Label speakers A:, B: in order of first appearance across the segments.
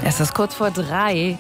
A: Es ist kurz vor 3.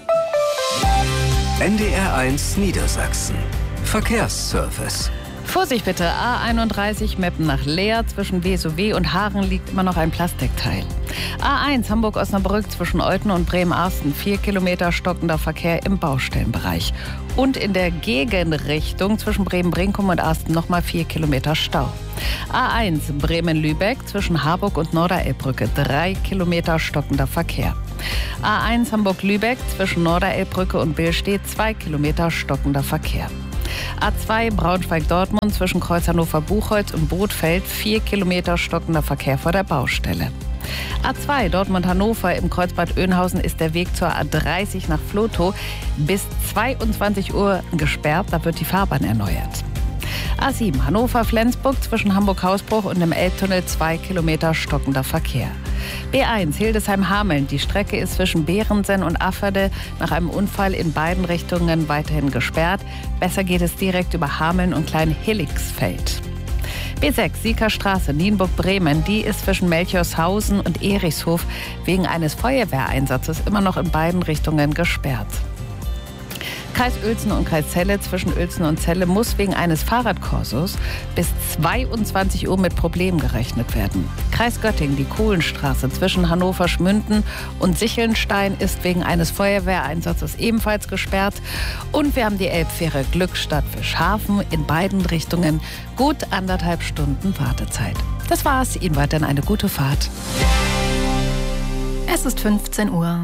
B: NDR1 Niedersachsen. Verkehrsservice.
A: Vorsicht bitte, A31 Meppen nach Leer. Zwischen WSOW und Haaren liegt immer noch ein Plastikteil. A1 Hamburg-Osnabrück zwischen Olten und Bremen-Arsten. 4 Kilometer stockender Verkehr im Baustellenbereich. Und in der Gegenrichtung zwischen Bremen-Brinkum und Arsten nochmal 4 Kilometer Stau. A1 Bremen-Lübeck zwischen Harburg und Norderelbbrücke. 3 Kilometer stockender Verkehr. A1 Hamburg-Lübeck zwischen Norderelbbrücke und Billstedt. 2 Kilometer stockender Verkehr. A2 Braunschweig-Dortmund zwischen Kreuz Hannover-Buchholz und Bothfeld. 4 Kilometer stockender Verkehr vor der Baustelle. A2 Dortmund-Hannover im Kreuzbad Oeynhausen ist der Weg zur A30 nach Vlotho bis 22 Uhr gesperrt. Da wird die Fahrbahn erneuert. A7 Hannover-Flensburg zwischen Hamburg-Hausbruch und dem Elbtunnel. 2 Kilometer stockender Verkehr. B1 Hildesheim-Hameln. Die Strecke ist zwischen Behrensen und Afferde nach einem Unfall in beiden Richtungen weiterhin gesperrt. Besser geht es direkt über Hameln und Klein-Hillixfeld. B6 Siekerstraße, Nienburg-Bremen. Die ist zwischen Melchorshausen und Erichshof wegen eines Feuerwehreinsatzes immer noch in beiden Richtungen gesperrt. Kreis Uelzen und Kreis Celle zwischen Uelzen und Celle muss wegen eines Fahrradkorsos bis 22 Uhr mit Problemen gerechnet werden. Kreis Göttingen, die Kohlenstraße zwischen Hannover-Schmünden und Sichelnstein ist wegen eines Feuerwehreinsatzes ebenfalls gesperrt. Und wir haben die Elbfähre Glückstadt-Fischhafen in beiden Richtungen gut 1,5 Stunden Wartezeit. Das war's. Ihnen weiterhin eine gute Fahrt.
C: Es ist 15 Uhr.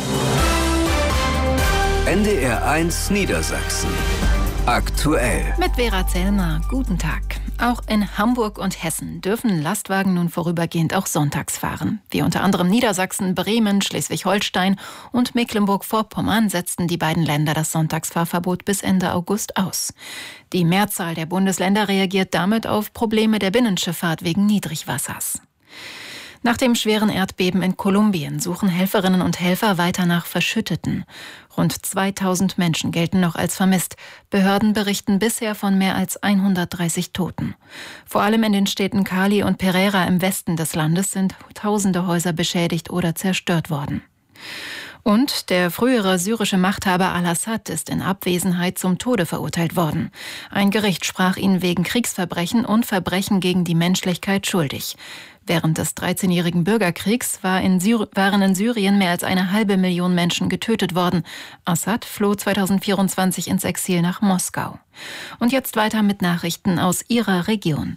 B: NDR1 Niedersachsen. Aktuell.
C: Mit Vera Zellmer. Guten Tag. Auch in Hamburg und Hessen dürfen Lastwagen nun vorübergehend auch sonntags fahren. Wie unter anderem Niedersachsen, Bremen, Schleswig-Holstein und Mecklenburg-Vorpommern setzten die beiden Länder das Sonntagsfahrverbot bis Ende August aus. Die Mehrzahl der Bundesländer reagiert damit auf Probleme der Binnenschifffahrt wegen Niedrigwassers. Nach dem schweren Erdbeben in Kolumbien suchen Helferinnen und Helfer weiter nach Verschütteten. Rund 2000 Menschen gelten noch als vermisst. Behörden berichten bisher von mehr als 130 Toten. Vor allem in den Städten Cali und Pereira im Westen des Landes sind tausende Häuser beschädigt oder zerstört worden. Und der frühere syrische Machthaber al-Assad ist in Abwesenheit zum Tode verurteilt worden. Ein Gericht sprach ihn wegen Kriegsverbrechen und Verbrechen gegen die Menschlichkeit schuldig. Während des 13-jährigen Bürgerkriegs waren in Syrien mehr als 500.000 Menschen getötet worden. Assad floh 2024 ins Exil nach Moskau. Und jetzt weiter mit Nachrichten aus Ihrer Region.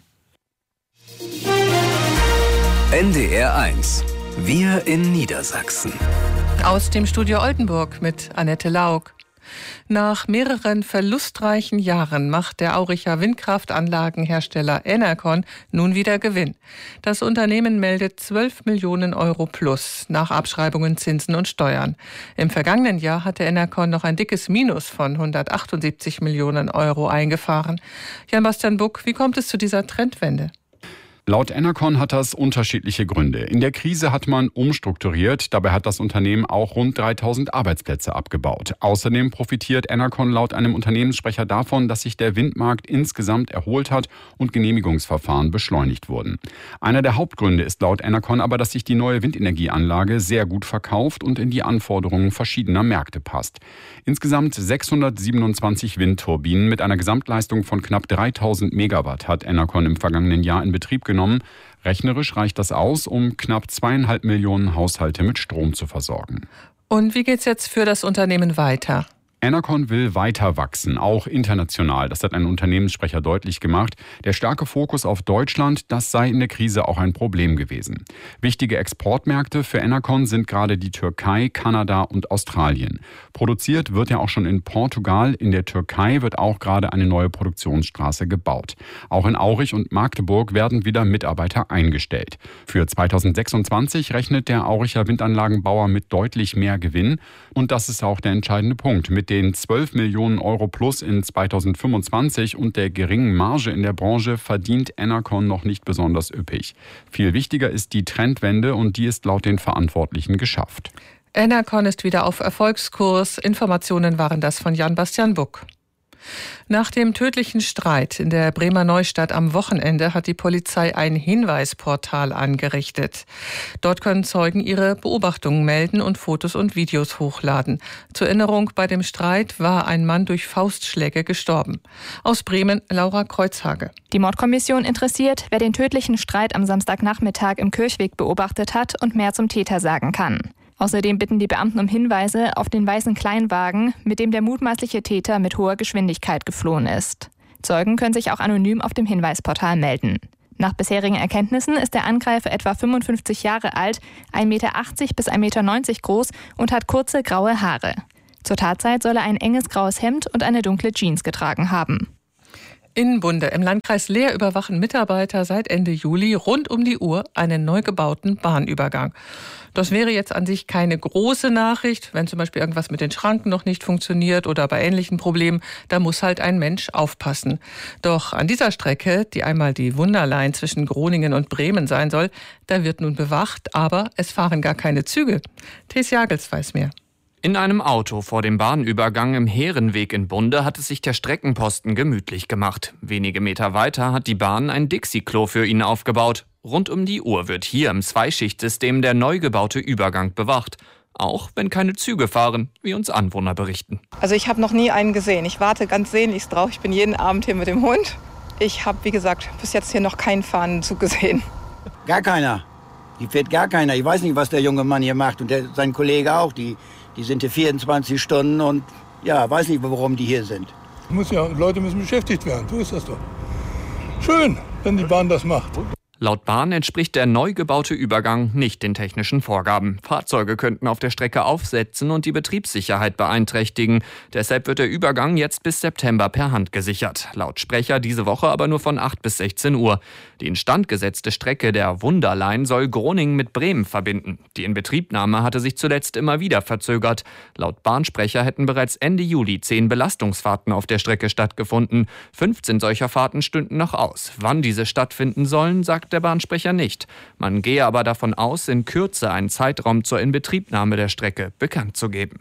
B: NDR1. Wir in Niedersachsen.
D: Aus dem Studio Oldenburg mit Annette Laug. Nach mehreren verlustreichen Jahren macht der Auricher Windkraftanlagenhersteller Enercon nun wieder Gewinn. Das Unternehmen meldet 12 Millionen Euro plus nach Abschreibungen, Zinsen und Steuern. Im vergangenen Jahr hatte Enercon noch ein dickes Minus von 178 Millionen Euro eingefahren. Jan-Bastian Buck, wie kommt es zu dieser Trendwende?
E: Laut Enercon hat das unterschiedliche Gründe. In der Krise hat man umstrukturiert. Dabei hat das Unternehmen auch rund 3000 Arbeitsplätze abgebaut. Außerdem profitiert Enercon laut einem Unternehmenssprecher davon, dass sich der Windmarkt insgesamt erholt hat und Genehmigungsverfahren beschleunigt wurden. Einer der Hauptgründe ist laut Enercon aber, dass sich die neue Windenergieanlage sehr gut verkauft und in die Anforderungen verschiedener Märkte passt. Insgesamt 627 Windturbinen mit einer Gesamtleistung von knapp 3000 Megawatt hat Enercon im vergangenen Jahr in Betrieb genommen. Rechnerisch reicht das aus, um knapp 2,5 Millionen Haushalte mit Strom zu versorgen.
D: Und wie geht's jetzt für das Unternehmen weiter?
E: Enercon will weiter wachsen, auch international. Das hat ein Unternehmenssprecher deutlich gemacht. Der starke Fokus auf Deutschland, das sei in der Krise auch ein Problem gewesen. Wichtige Exportmärkte für Enercon sind gerade die Türkei, Kanada und Australien. Produziert wird ja auch schon in Portugal. In der Türkei wird auch gerade eine neue Produktionsstraße gebaut. Auch in Aurich und Magdeburg werden wieder Mitarbeiter eingestellt. Für 2026 rechnet der Auricher Windanlagenbauer mit deutlich mehr Gewinn. Und das ist auch der entscheidende Punkt. Mit den 12 Millionen Euro plus in 2025 und der geringen Marge in der Branche verdient Enercon noch nicht besonders üppig. Viel wichtiger ist die Trendwende und die ist laut den Verantwortlichen geschafft.
D: Enercon ist wieder auf Erfolgskurs. Informationen waren das von Jan-Bastian Buck. Nach dem tödlichen Streit in der Bremer Neustadt am Wochenende hat die Polizei ein Hinweisportal angerichtet. Dort können Zeugen ihre Beobachtungen melden und Fotos und Videos hochladen. Zur Erinnerung, bei dem Streit war ein Mann durch Faustschläge gestorben. Aus Bremen, Laura Kreuzhage.
F: Die Mordkommission interessiert, wer den tödlichen Streit am Samstagnachmittag im Kirchweg beobachtet hat und mehr zum Täter sagen kann. Außerdem bitten die Beamten um Hinweise auf den weißen Kleinwagen, mit dem der mutmaßliche Täter mit hoher Geschwindigkeit geflohen ist. Zeugen können sich auch anonym auf dem Hinweisportal melden. Nach bisherigen Erkenntnissen ist der Angreifer etwa 55 Jahre alt, 1,80 Meter bis 1,90 Meter groß und hat kurze graue Haare. Zur Tatzeit soll er ein enges graues Hemd und eine dunkle Jeans getragen haben.
D: In Bunde im Landkreis Leer überwachen Mitarbeiter seit Ende Juli rund um die Uhr einen neu gebauten Bahnübergang. Das wäre jetzt an sich keine große Nachricht, wenn zum Beispiel irgendwas mit den Schranken noch nicht funktioniert oder bei ähnlichen Problemen, da muss halt ein Mensch aufpassen. Doch an dieser Strecke, die einmal die Wunderline zwischen Groningen und Bremen sein soll, da wird nun bewacht, aber es fahren gar keine Züge. Thes Jagels weiß mehr.
G: In einem Auto vor dem Bahnübergang im Heerenweg in Bunde hat es sich der Streckenposten gemütlich gemacht. Wenige Meter weiter hat die Bahn ein Dixie-Klo für ihn aufgebaut. Rund um die Uhr wird hier im Zweischichtsystem der neu gebaute Übergang bewacht. Auch wenn keine Züge fahren, wie uns Anwohner berichten.
H: Also ich habe noch nie einen gesehen. Ich warte ganz sehnlichst drauf. Ich bin jeden Abend hier mit dem Hund. Ich habe, wie gesagt, bis jetzt hier noch keinen fahrenden Zug gesehen.
I: Gar keiner. Hier fährt gar keiner. Ich weiß nicht, was der junge Mann hier macht und sein Kollege auch. Die sind hier 24 Stunden und ja, weiß nicht, warum die hier sind.
J: Leute müssen beschäftigt werden, so ist das doch. Schön, wenn die Bahn das macht.
G: Laut Bahn entspricht der neu gebaute Übergang nicht den technischen Vorgaben. Fahrzeuge könnten auf der Strecke aufsetzen und die Betriebssicherheit beeinträchtigen. Deshalb wird der Übergang jetzt bis September per Hand gesichert. Laut Sprecher diese Woche aber nur von 8 bis 16 Uhr. Die instand gesetzte Strecke der Wunderline soll Groningen mit Bremen verbinden. Die Inbetriebnahme hatte sich zuletzt immer wieder verzögert. Laut Bahnsprecher hätten bereits Ende Juli 10 Belastungsfahrten auf der Strecke stattgefunden. 15 solcher Fahrten stünden noch aus. Wann diese stattfinden sollen, sagt der Bahnsprecher nicht. Man gehe aber davon aus, in Kürze einen Zeitraum zur Inbetriebnahme der Strecke bekannt zu geben.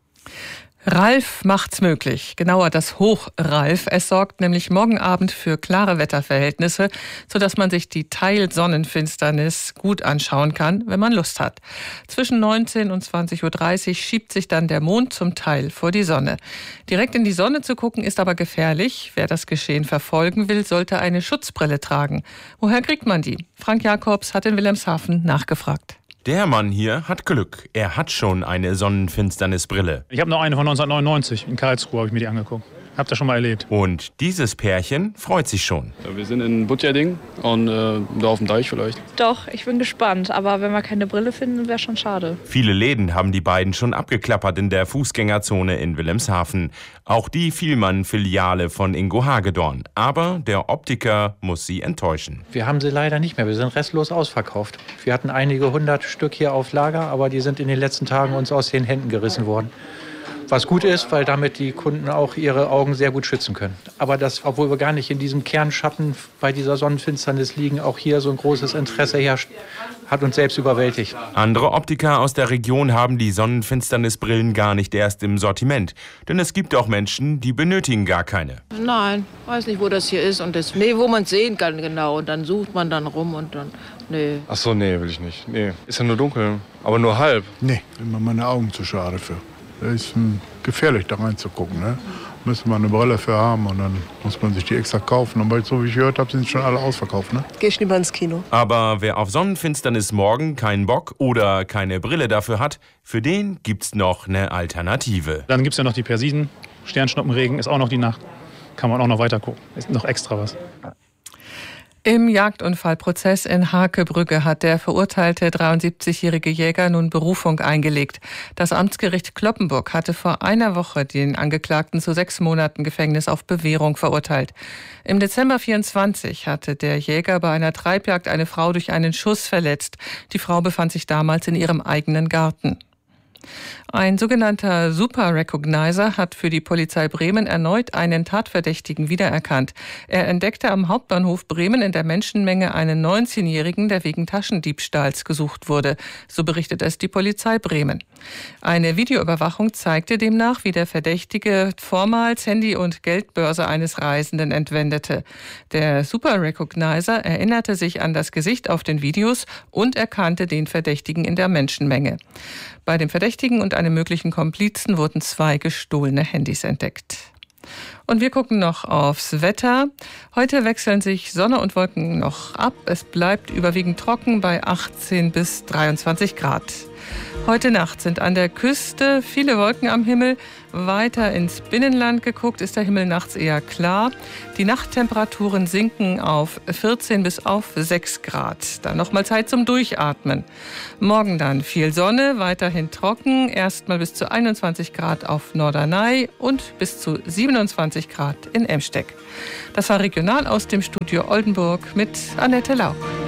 D: Ralf macht's möglich. Genauer das Hochralf. Es sorgt nämlich morgen Abend für klare Wetterverhältnisse, sodass man sich die Teilsonnenfinsternis gut anschauen kann, wenn man Lust hat. Zwischen 19 und 20.30 Uhr schiebt sich dann der Mond zum Teil vor die Sonne. Direkt in die Sonne zu gucken ist aber gefährlich. Wer das Geschehen verfolgen will, sollte eine Schutzbrille tragen. Woher kriegt man die? Frank Jakobs hat in Wilhelmshaven nachgefragt.
K: Der Mann hier hat Glück. Er hat schon eine Sonnenfinsternisbrille.
L: Ich habe noch eine von 1999. In Karlsruhe habe ich mir die angeguckt. Hab das schon mal erlebt.
K: Und dieses Pärchen freut sich schon.
M: Ja, wir sind in Butjerding und da auf dem Deich vielleicht.
N: Doch, ich bin gespannt. Aber wenn wir keine Brille finden, wäre schon schade.
K: Viele Läden haben die beiden schon abgeklappert in der Fußgängerzone in Wilhelmshaven. Auch die Vielmann-Filiale von Ingo Hagedorn. Aber der Optiker muss sie enttäuschen.
O: Wir haben sie leider nicht mehr. Wir sind restlos ausverkauft. Wir hatten einige 100 Stück hier auf Lager, aber die sind in den letzten Tagen uns aus den Händen gerissen worden. Was gut ist, weil damit die Kunden auch ihre Augen sehr gut schützen können. Aber das, obwohl wir gar nicht in diesem Kernschatten bei dieser Sonnenfinsternis liegen, auch hier so ein großes Interesse herrscht, hat uns selbst überwältigt.
K: Andere Optiker aus der Region haben die Sonnenfinsternisbrillen gar nicht erst im Sortiment. Denn es gibt auch Menschen, die benötigen gar keine.
P: Nein, weiß nicht, wo das hier ist. Und das, wo man es sehen kann genau. Und dann sucht man dann rum und dann, nee.
M: Ach so, nee, will ich nicht. Nee, ist ja nur dunkel, aber nur halb.
J: Nee, immer meine Augen zu schade für. Das ist gefährlich, da reinzugucken. Ne? Müsste man eine Brille für haben und dann muss man sich die extra kaufen. Aber so wie ich gehört habe, sind schon alle ausverkauft. Ne?
P: Geh ich lieber ins Kino.
K: Aber wer auf Sonnenfinsternis morgen keinen Bock oder keine Brille dafür hat, für den gibt's noch eine Alternative.
L: Dann gibt's ja noch die Persiden. Sternschnuppenregen ist auch noch die Nacht. Kann man auch noch weiter gucken. Ist noch extra was.
D: Im Jagdunfallprozess in Hakebrügge hat der verurteilte 73-jährige Jäger nun Berufung eingelegt. Das Amtsgericht Cloppenburg hatte vor einer Woche den Angeklagten zu 6 Monaten Gefängnis auf Bewährung verurteilt. Im Dezember 24 hatte der Jäger bei einer Treibjagd eine Frau durch einen Schuss verletzt. Die Frau befand sich damals in ihrem eigenen Garten. Ein sogenannter Super Recognizer hat für die Polizei Bremen erneut einen Tatverdächtigen wiedererkannt. Er entdeckte am Hauptbahnhof Bremen in der Menschenmenge einen 19-Jährigen, der wegen Taschendiebstahls gesucht wurde. So berichtet es die Polizei Bremen. Eine Videoüberwachung zeigte demnach, wie der Verdächtige vormals Handy und Geldbörse eines Reisenden entwendete. Der Super Recognizer erinnerte sich an das Gesicht auf den Videos und erkannte den Verdächtigen in der Menschenmenge. Bei dem Verdächtigen und einem möglichen Komplizen wurden 2 gestohlene Handys entdeckt. Und wir gucken noch aufs Wetter. Heute wechseln sich Sonne und Wolken noch ab. Es bleibt überwiegend trocken bei 18 bis 23 Grad. Heute Nacht sind an der Küste viele Wolken am Himmel. Weiter ins Binnenland geguckt ist der Himmel nachts eher klar. Die Nachttemperaturen sinken auf 14 bis auf 6 Grad. Dann nochmal Zeit zum Durchatmen. Morgen dann viel Sonne, weiterhin trocken. Erstmal bis zu 21 Grad auf Norderney und bis zu 27 Grad in Emsteck. Das war regional aus dem Studio Oldenburg mit Annette Lauck.